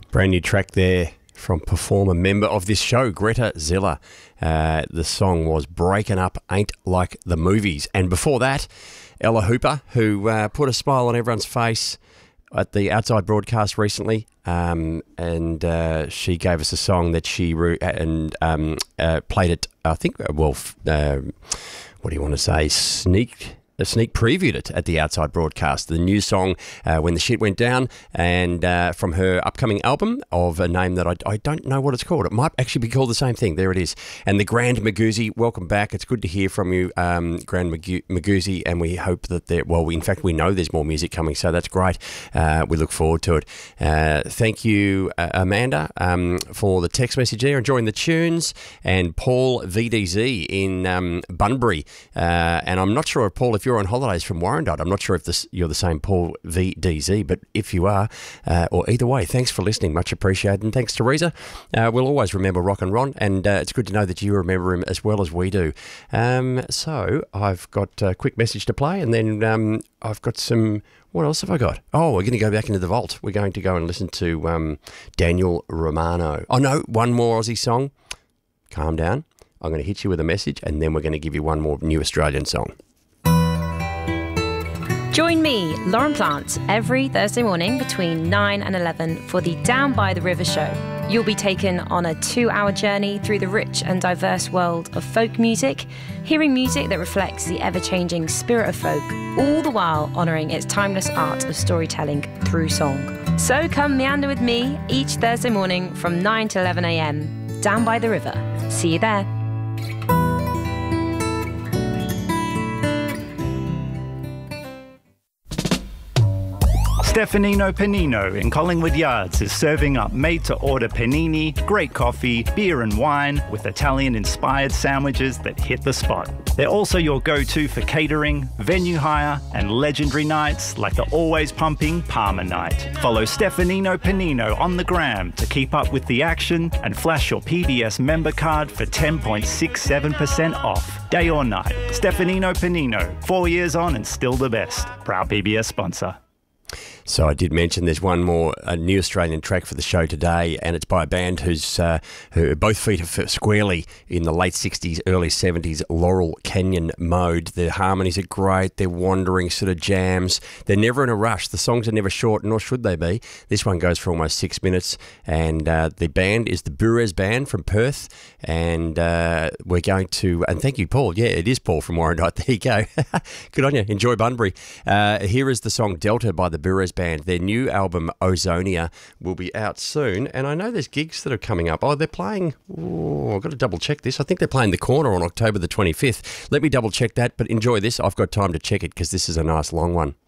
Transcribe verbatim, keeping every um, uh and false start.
Brand new track there from performer member of this show, Greta Zilla. Uh, the song was Breaking Up Ain't Like the Movies. And before that, Ella Hooper, who uh, put a smile on everyone's face at the Outside broadcast recently. Um, and uh, she gave us a song that she re- and um, uh, played it, I think, well, uh, what do you want to say, sneaked... A sneak previewed it at the Outside broadcast, the new song, uh, When the Shit Went Down, and uh, from her upcoming album of a name that I, I don't know what it's called. It might actually be called the same thing. There it is. And the Grand Magoozy, welcome back. It's good to hear from you, um, Grand Magoozy, and we hope that there, well, we, in fact, we know there's more music coming, so that's great. Uh, we look forward to it. Uh, thank you, uh, Amanda, um, for the text message there, enjoying the tunes, and Paul V D Z in um, Bunbury. Uh, and I'm not sure, Paul, if you're on holidays from Warrandyte. I'm not sure if this, you're the same Paul V D Z, but if you are, uh, or either way, thanks for listening. Much appreciated. And thanks, Teresa. Uh, we'll always remember Rock and Ron, and uh, it's good to know that you remember him as well as we do. Um, so I've got a quick message to play, and then um, I've got some... What else have I got? Oh, we're going to go back into the vault. We're going to go and listen to um, Daniel Romano. Oh, no, one more Aussie song. Calm down. I'm going to hit you with a message, and then we're going to give you one more new Australian song. Join me, Lauren Plant, every Thursday morning between nine and eleven for the Down by the River show. You'll be taken on a two-hour journey through the rich and diverse world of folk music, hearing music that reflects the ever-changing spirit of folk, all the while honouring its timeless art of storytelling through song. So come meander with me each Thursday morning from nine to eleven a.m. Down by the River. See you there. Stefanino Panino in Collingwood Yards is serving up made-to-order panini, great coffee, beer and wine with Italian-inspired sandwiches that hit the spot. They're also your go-to for catering, venue hire and legendary nights like the always pumping Parma Night. Follow Stefanino Panino on the gram to keep up with the action and flash your P B S member card for ten point six seven percent off, day or night. Stefanino Panino, four years on and still the best. Proud P B S sponsor. So I did mention there's one more a new Australian track for the show today, and it's by a band who's uh, who both feet are squarely in the late sixties, early seventies Laurel Canyon mode. The harmonies are great. They're wandering sort of jams. They're never in a rush. The songs are never short, nor should they be. This one goes for almost six minutes, and uh, the band is the Burres Band from Perth, and uh, we're going to, and thank you, Paul. Yeah, it is Paul from Warrandyte. There you go. Good on you. Enjoy Bunbury. Uh, here is the song Delta by the Burres Band. Their new album Ozonia will be out soon, and I know there's gigs that are coming up. Oh, they're playing, oh, I've got to double check this. I think they're playing The Corner on October the twenty-fifth. Let me double check that, but enjoy this. I've got time to check it because this is a nice long one.